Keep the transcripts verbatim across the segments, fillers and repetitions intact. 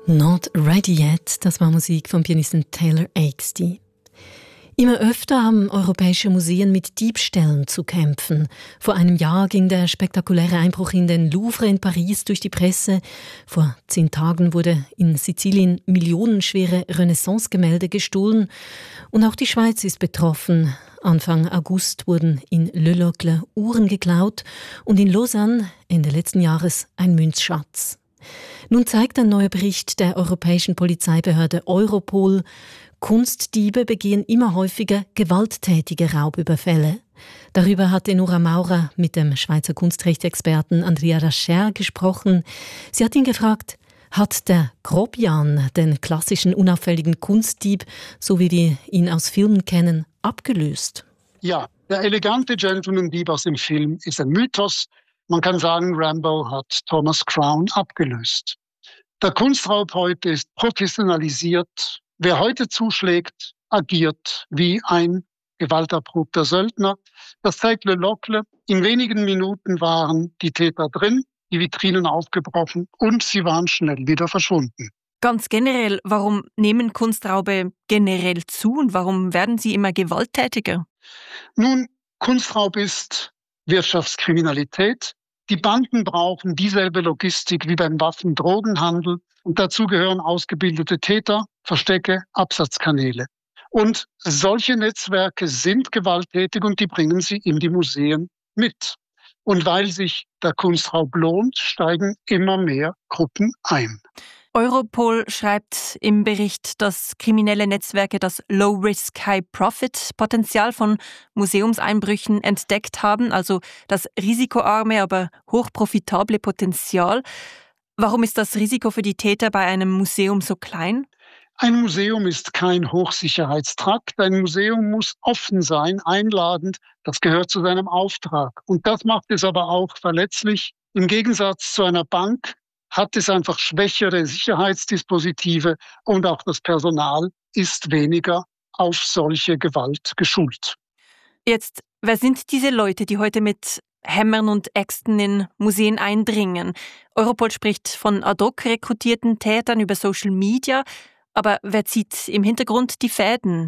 Not Ready Yet, das war Musik vom Pianisten Taylor Axtee. Immer öfter haben europäische Museen mit Diebstählen zu kämpfen. Vor einem Jahr ging der spektakuläre Einbruch in den Louvre in Paris durch die Presse. Vor zehn Tagen wurde in Sizilien millionenschwere Renaissance-Gemälde gestohlen. Und auch die Schweiz ist betroffen. Anfang August wurden in Le Locle Uhren geklaut und in Lausanne Ende letzten Jahres ein Münzschatz. Nun zeigt ein neuer Bericht der europäischen Polizeibehörde Europol, Kunstdiebe begehen immer häufiger gewalttätige Raubüberfälle. Darüber hatte Nora Maurer mit dem Schweizer Kunstrechtsexperten Andrea Rascher gesprochen. Sie hat ihn gefragt, hat der Grobian den klassischen unauffälligen Kunstdieb, so wie wir ihn aus Filmen kennen, abgelöst? Ja, der elegante Gentleman-Dieb aus dem Film ist ein Mythos. Man kann sagen, Rambo hat Thomas Crown abgelöst. Der Kunstraub heute ist professionalisiert. Wer heute zuschlägt, agiert wie ein gewalterprobter Söldner. Das zeigt Le Locle. In wenigen Minuten waren die Täter drin, die Vitrinen aufgebrochen und sie waren schnell wieder verschwunden. Ganz generell, warum nehmen Kunstraube generell zu und warum werden sie immer gewalttätiger? Nun, Kunstraub ist Wirtschaftskriminalität. Die Banden brauchen dieselbe Logistik wie beim Waffen-Drogenhandel und dazu gehören ausgebildete Täter, Verstecke, Absatzkanäle. Und solche Netzwerke sind gewalttätig und die bringen sie in die Museen mit. Und weil sich der Kunstraub lohnt, steigen immer mehr Gruppen ein. Europol schreibt im Bericht, dass kriminelle Netzwerke das Low-Risk, High-Profit-Potenzial von Museumseinbrüchen entdeckt haben, also das risikoarme, aber hochprofitable Potenzial. Warum ist das Risiko für die Täter bei einem Museum so klein? Ein Museum ist kein Hochsicherheitstrakt. Ein Museum muss offen sein, einladend. Das gehört zu seinem Auftrag. Und das macht es aber auch verletzlich. Im Gegensatz zu einer Bank hat es einfach schwächere Sicherheitsdispositive und auch das Personal ist weniger auf solche Gewalt geschult. Jetzt, wer sind diese Leute, die heute mit Hämmern und Äxten in Museen eindringen? Europol spricht von ad hoc rekrutierten Tätern über Social Media, aber wer zieht im Hintergrund die Fäden?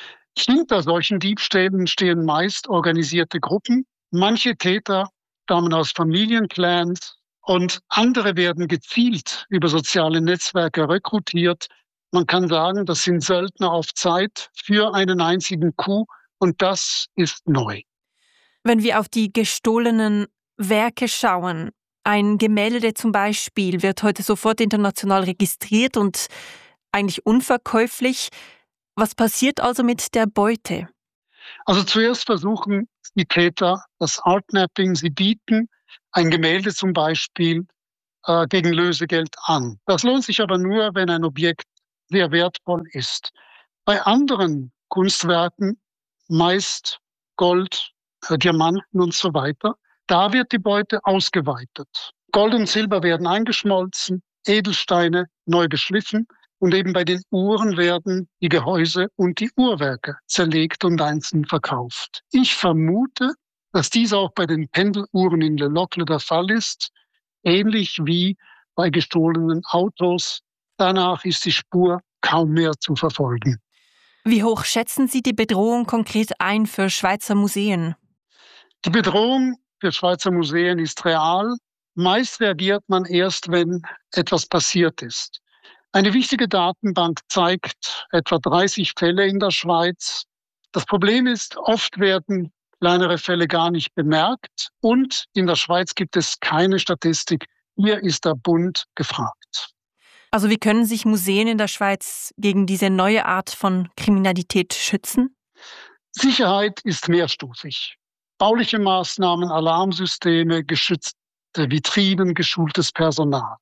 Hinter solchen Diebstählen stehen meist organisierte Gruppen. Manche Täter stammen aus Familienclans, und andere werden gezielt über soziale Netzwerke rekrutiert. Man kann sagen, das sind Söldner auf Zeit für einen einzigen Coup und das ist neu. Wenn wir auf die gestohlenen Werke schauen, ein Gemälde zum Beispiel wird heute sofort international registriert und eigentlich unverkäuflich. Was passiert also mit der Beute? Also zuerst versuchen die Täter das Artnapping. Sie bieten ein Gemälde zum Beispiel äh, gegen Lösegeld an. Das lohnt sich aber nur, wenn ein Objekt sehr wertvoll ist. Bei anderen Kunstwerken, meist Gold, äh, Diamanten und so weiter, da wird die Beute ausgeweitet. Gold und Silber werden eingeschmolzen, Edelsteine neu geschliffen und eben bei den Uhren werden die Gehäuse und die Uhrwerke zerlegt und einzeln verkauft. Ich vermute, dass dies auch bei den Pendeluhren in Le Locle der Fall ist, ähnlich wie bei gestohlenen Autos. Danach ist die Spur kaum mehr zu verfolgen. Wie hoch schätzen Sie die Bedrohung konkret ein für Schweizer Museen? Die Bedrohung für Schweizer Museen ist real. Meist reagiert man erst, wenn etwas passiert ist. Eine wichtige Datenbank zeigt etwa dreißig Fälle in der Schweiz. Das Problem ist, oft werden kleinere Fälle gar nicht bemerkt und in der Schweiz gibt es keine Statistik. Hier ist der Bund gefragt. Also wie können sich Museen in der Schweiz gegen diese neue Art von Kriminalität schützen? Sicherheit ist mehrstufig. Bauliche Maßnahmen, Alarmsysteme, geschützte Vitrinen, geschultes Personal.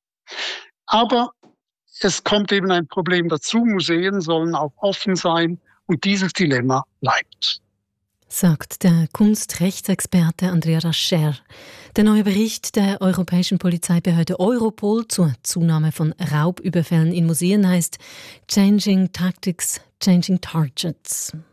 Aber es kommt eben ein Problem dazu. Museen sollen auch offen sein und dieses Dilemma bleibt. Sagt der Kunstrechtsexperte Andrea Rascher. Der neue Bericht der europäischen Polizeibehörde Europol zur Zunahme von Raubüberfällen in Museen heißt Changing Tactics, Changing Targets.